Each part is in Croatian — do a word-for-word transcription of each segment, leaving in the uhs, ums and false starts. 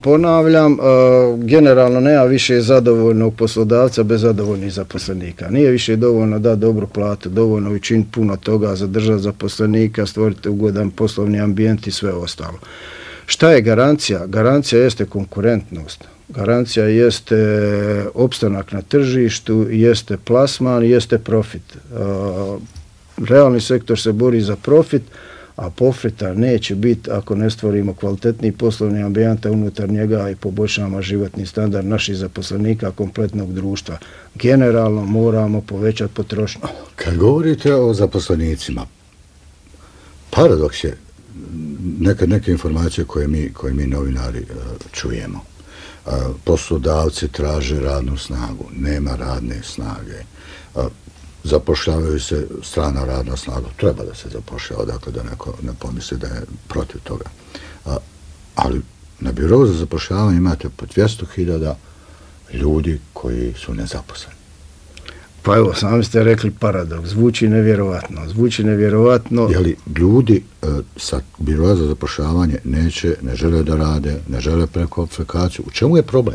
Ponavljam, generalno nema više zadovoljnog poslodavca bez zadovoljnih zaposlenika. Nije više dovoljno da dobru platu, dovoljno učiniti puno toga, zadržati zaposlenika, stvoriti ugodan poslovni ambijent i sve ostalo. Šta je garancija? Garancija jeste konkurentnost. Garancija jeste opstanak na tržištu, jeste plasman, jeste profit. Realni sektor se bori za profit, a profita neće biti ako ne stvorimo kvalitetni poslovni ambijent unutar njega i poboljšamo životni standard naših zaposlenika, kompletnog društva. Generalno moramo povećati potrošnju. Kad govorite o zaposlenicima, paradoks je neke, neke informacije koje mi, koje mi novinari uh, čujemo. Uh, poslodavci traže radnu snagu, nema radne snage. Uh, zapošljavaju se strana radna snaga, treba da se zapošljava, dakle da neko ne pomisli da je protiv toga. A, ali na birovu za zapošljavanje imate po dvjesto hiljada ljudi koji su nezaposleni. Pa evo, sami ste rekli paradoks, zvuči nevjerovatno, zvuči nevjerovatno. Je li ljudi e, sa birova za zapošljavanje neće, ne žele da rade, ne žele prekvalifikaciju? U čemu je problem?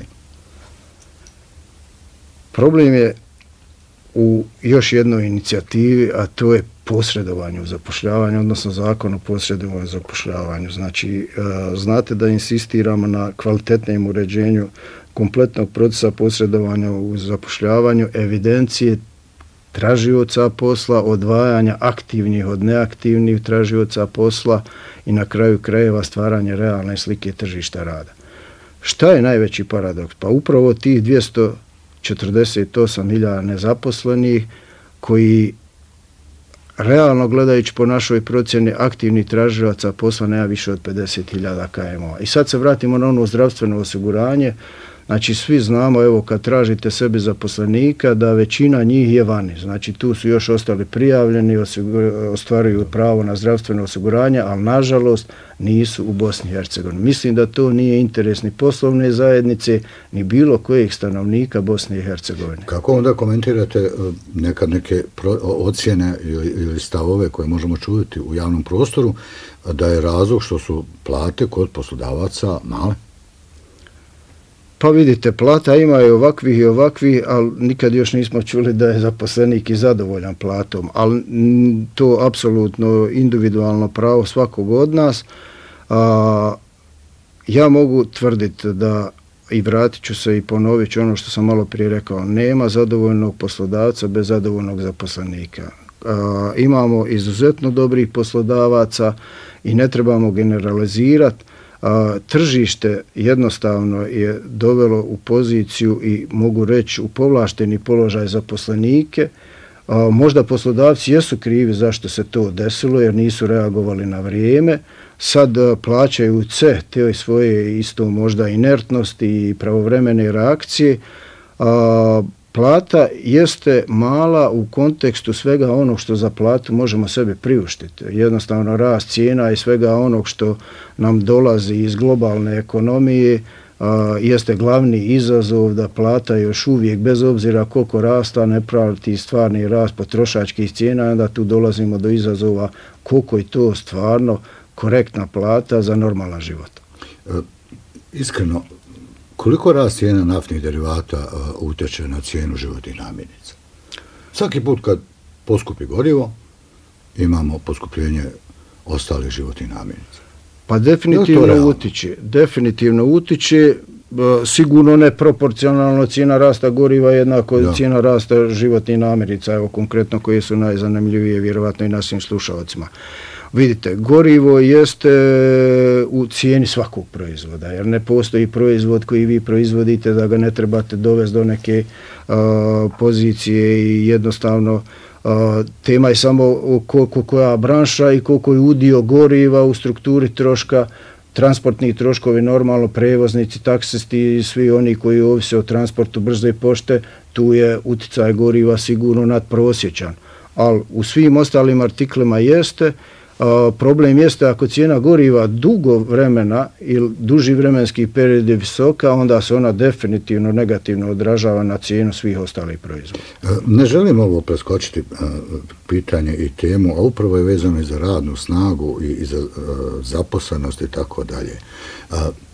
Problem je u još jednoj inicijativi, a to je posredovanje u zapošljavanju, odnosno zakon o posredovanju u zapošljavanju. Znači, znate da insistiramo na kvalitetnijem uređenju kompletnog procesa posredovanja u zapošljavanju, evidencije tražioca posla, odvajanja aktivnih od neaktivnih tražioca posla i na kraju krajeva stvaranje realne slike tržišta rada. Šta je najveći paradoks? Pa upravo tih dvjesto četrdeset osam hiljada nezaposlenih koji realno gledajući po našoj procjeni aktivnih tražilaca posla nema više od pedeset hiljada K M O. I sad se vratimo na ono zdravstveno osiguranje. Znači svi znamo, evo kad tražite sebi zaposlenika, da većina njih je vani. Znači tu su još ostali prijavljeni, ostvaruju pravo na zdravstveno osiguranje, ali nažalost nisu u Bosni i Hercegovini. Mislim da to nije interes ni poslovne zajednice, ni bilo kojeg stanovnika Bosne i Hercegovine. Kako onda komentirate nekad neke ocjene ili, ili stavove koje možemo čuti u javnom prostoru, da je razlog što su plate kod poslodavaca male? Pa vidite, plata ima i ovakvih i ovakvih, ali nikad još nismo čuli da je zaposlenik i zadovoljan platom. Ali to apsolutno individualno pravo svakog od nas. A, ja mogu tvrditi da, i vratit ću se i ponovit ću ono što sam malo prije rekao, nema zadovoljnog poslodavca bez zadovoljnog zaposlenika. A, imamo izuzetno dobrih poslodavaca i ne trebamo generalizirati. A, tržište jednostavno je dovelo u poziciju i mogu reći u povlašteni položaj zaposlenike. A, možda poslodavci jesu krivi zašto se to desilo jer nisu reagovali na vrijeme. Sad a, plaćaju ce te svoje isto možda inertnosti i pravovremene reakcije. A, plata jeste mala u kontekstu svega onog što za platu možemo sebi priuštiti. Jednostavno rast cijena i svega onog što nam dolazi iz globalne ekonomije a, jeste glavni izazov da plata još uvijek, bez obzira koliko rasta, ne prati stvarni rast potrošačkih cijena, onda tu dolazimo do izazova koliko je to stvarno korektna plata za normalan život. E, iskreno, koliko rast cijena naftnih derivata uh, utječe na cijenu životnih namirnica? Svaki put kad poskupi gorivo, imamo poskupljenje ostalih životnih namirnica. Pa definitivno utiče. Definitivno utiče. Sigurno ne proporcionalno cijena rasta goriva jednako da. Cijena rasta životnih namirnica, evo konkretno koje su najzanimljivije vjerovatno i našim slušalcima. Vidite, gorivo jeste u cijeni svakog proizvoda, jer ne postoji proizvod koji vi proizvodite da ga ne trebate dovesti do neke uh, pozicije i jednostavno uh, tema je samo koliko koja branša i koliko je udio goriva u strukturi troška, transportni troškovi, normalno prevoznici, taksisti i svi oni koji ovise o transportu brze pošte, tu je utjecaj goriva sigurno nadprosječan. Ali u svim ostalim artiklima jeste. Uh, problem jeste ako cijena goriva dugo vremena ili duži vremenski period je visoka, onda se ona definitivno negativno odražava na cijenu svih ostalih proizvoda. Ne želim ovo preskočiti uh, pitanje i temu, a upravo je vezano i za radnu snagu i, i za uh, zaposlenost i tako dalje.